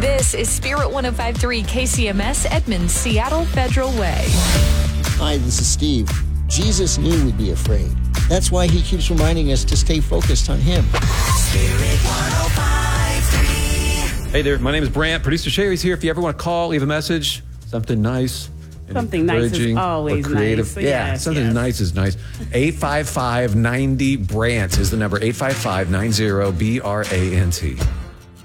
This is Spirit 105.3 KCMS, Edmond, Seattle Federal Way. Hi, this is Steve. Jesus knew we'd be afraid. That's why he keeps reminding us to stay focused on him. Spirit 105.3. Hey there, my name is Brant. Producer Sherry's here. If you ever want to call, leave a message, something nice. Something nice is always creative. nice. Yeah, something nice is nice. 855-90-BRANT is the number. 855-90-BRANT.